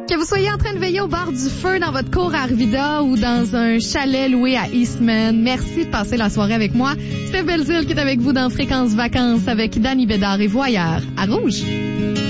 Que vous soyez en train de veiller au bord du feu dans votre cour à Arvida ou dans un chalet loué à Eastman, merci de passer la soirée avec moi. Steph Belzile qui est avec vous dans Fréquence Vacances avec Danny Bédard et Voyeur à Rouge.